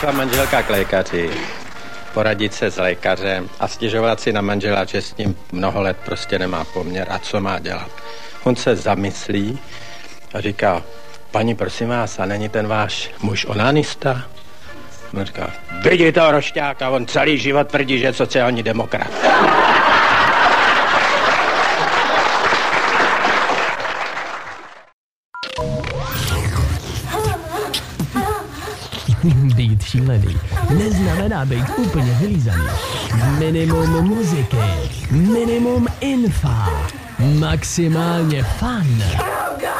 přišla manželka k lékaři, poradit se s lékařem a stěžovat si na manžela, že s ním mnoho let prostě nemá poměr a co má dělat. On se zamyslí a říká, paní, prosím vás, a není ten váš muž onanista? On říká, vidí toho rošťáka, on celý život tvrdí, že je sociální demokrat. Být šílený neznamená být úplně vylízaný. Minimum muziky, minimum infa, maximálně fun.